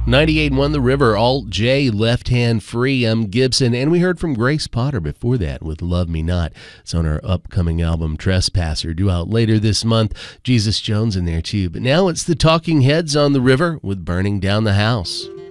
98.1 The River, Alt J, Left Hand Free, Gibson, and we heard from Grace Potter before that with Love Me Not. It's on our upcoming album Trespasser, due out later this month. Jesus Jones in there too. But now it's the Talking Heads on the River with Burning Down the House.